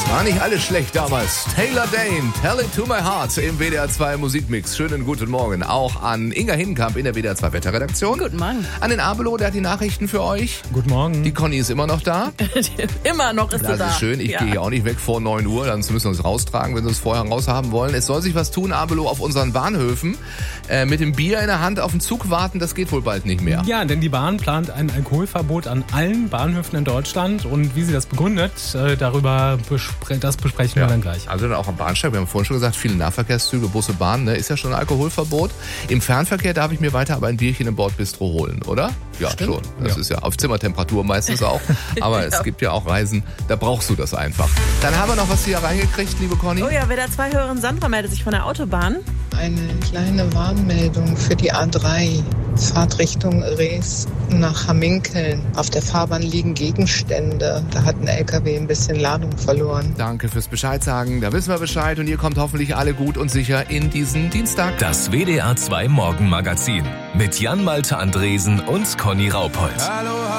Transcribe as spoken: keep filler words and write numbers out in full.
War nicht alles schlecht damals. Taylor Dane, Tell It To My Heart im W D R zwei Musikmix. Schönen guten Morgen auch an Inga Hinkamp in der W D R zwei Wetterredaktion. Guten Morgen. An den Abelo, der hat die Nachrichten für euch. Guten Morgen. Die Conny ist immer noch da. Immer noch ist sie da. Das ist schön. Ich ja. gehe hier auch nicht weg vor neun Uhr. Dann müssen wir uns raustragen, wenn sie es vorher raushaben wollen. Es soll sich was tun, Abelo, auf unseren Bahnhöfen. Äh, mit dem Bier in der Hand auf den Zug warten, das geht wohl bald nicht mehr. Ja, denn die Bahn plant ein Alkoholverbot an allen Bahnhöfen in Deutschland. Und wie sie das begründet, äh, darüber bespre- das besprechen wir Ja. dann gleich. Also dann auch am Bahnsteig, wir haben vorhin schon gesagt, viele Nahverkehrszüge, Busse, Bahn, ne, ist ja schon ein Alkoholverbot. Im Fernverkehr darf ich mir weiter aber ein Bierchen im Bordbistro holen, oder? Ja, Stimmt. schon. Das Ja. ist ja auf Zimmertemperatur meistens auch. Aber es Ja. gibt ja auch Reisen, da brauchst du das einfach. Dann haben wir noch was hier reingekriegt, liebe Conny. Oh ja, W D R zwei Hörerin Sandra meldet sich von der Autobahn. Eine kleine Warnmeldung für die A drei. Fahrtrichtung Rees nach Hamminkeln. Auf der Fahrbahn liegen Gegenstände. Da hat ein L K W ein bisschen Ladung verloren. Danke fürs Bescheid sagen. Da wissen wir Bescheid und ihr kommt hoffentlich alle gut und sicher in diesen Dienstag. Das W D R zwei Morgenmagazin mit Jan Malte Andresen und Conny Raupold. Hallo.